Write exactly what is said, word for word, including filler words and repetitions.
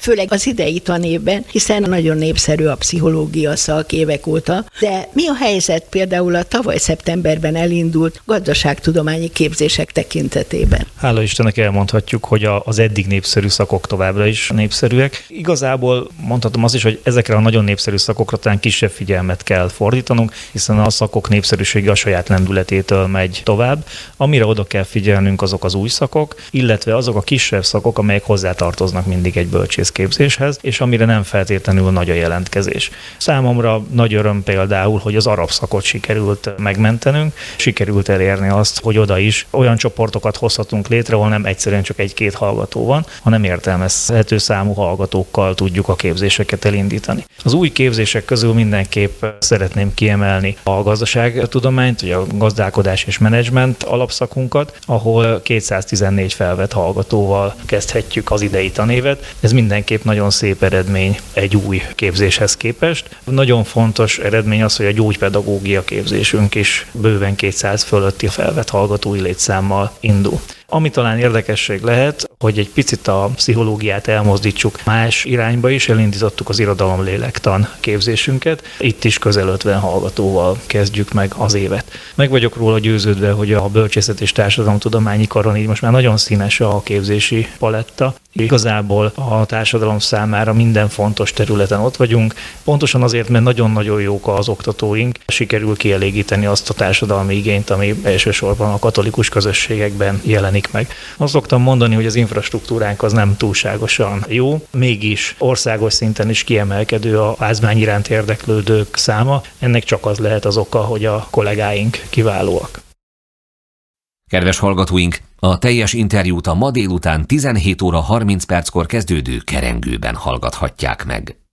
főleg az idei tanévben, hiszen nagyon népszerű a pszichológia szak évek óta. De mi a helyzet például a tavaly szeptemberben elindult gazdaságtudományi képzések tekintetében? Hála Istennek elmondhatjuk, hogy az eddig népszerű szakok továbbra is népszerűek. Igazából mondhatom azt is, hogy ezekre a nagyon népszerű szakokra talán kisebb figyelmet kell fordítanunk, hiszen a szakok népszerűsége a saját lendületétől megy tovább. Amire oda kell figyelnünk, azok az új szakok, illetve azok a kisebb szakok, amelyek hozzátartoznak mindig egy bölcsészképzéshez, és amire nem feltétlenül nagy a jelentkezés. Számomra nagy öröm például, hogy az arab szakot sikerült megmentenünk, sikerült elérni azt, hogy oda is olyan csoportokat hozhatunk létre, ahol nem egyszerűen csak egy-két hallgató van, hanem értelmezhető számú hallgatókkal tudjuk a képzéseket elindítani. Az új képzések közül mindenképp szeretném kiemelni a gazdaságtudományt, vagy a gazdálkodás és menedzsment alapszakunkat, ahol kétszáztizennégy felvett hallgatóval kezdhetjük az idei tanévet. Ez mindenképp nagyon szép eredmény egy új képzéshez képest. Nagyon fontos eredmény az, hogy a gyógypedagógia képzésünk is bőven kétszáz fölötti felvett hallgatói létszámmal indul. Ami talán érdekesség lehet, hogy egy picit a pszichológiát elmozdítsuk más irányba is, elindítottuk az irodalomlélektan képzésünket. Itt is közel ötven hallgatóval kezdjük meg az évet. Meg vagyok róla győződve, hogy a bölcsészet és társadalomtudományi karon így most már nagyon színes a képzési paletta. Igazából a társadalom számára minden fontos területen ott vagyunk, pontosan azért, mert nagyon-nagyon jók az oktatóink, sikerül kielégíteni azt a társadalmi igényt, ami elsősorban a katolikus közösségekben jelenik meg. Azt szoktam mondani, hogy az infrastruktúránk az nem túlságosan jó, mégis országos szinten is kiemelkedő a ázmány iránt érdeklődők száma. Ennek csak az lehet az oka, hogy a kollégáink kiválóak. Kedves hallgatóink, a teljes interjút a ma délután tizenhét óra harminc perckor kezdődő Kerengőben hallgathatják meg.